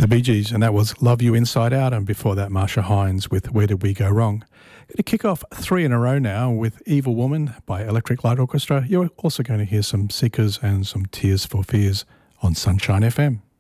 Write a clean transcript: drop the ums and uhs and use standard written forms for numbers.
The Bee Gees, and that was Love You Inside Out, and before that Marsha Hines with Where Did We Go Wrong. Going to kick off 3 in a row now with Evil Woman by Electric Light Orchestra. You're also going to hear some Seekers and some Tears for Fears on Sunshine FM.